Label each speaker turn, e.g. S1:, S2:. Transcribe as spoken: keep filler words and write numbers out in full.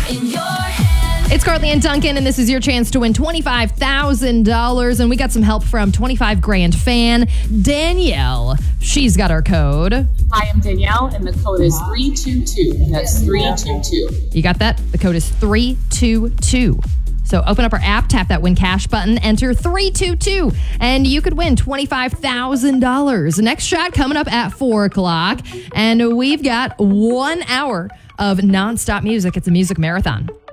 S1: in your hand.
S2: It's Carly and Duncan, and this is your chance to win twenty-five thousand dollars. And we got some help from twenty-five grand fan Danielle. She's got our code.
S3: Hi, I'm Danielle, and the code is three two two. That's three two two.
S2: You got that? The code is three two two. So open up our app, tap that win cash button, enter three two two, and you could win twenty-five thousand dollars. Next shot coming up at four o'clock, and we've got one hour of nonstop music. It's a music marathon.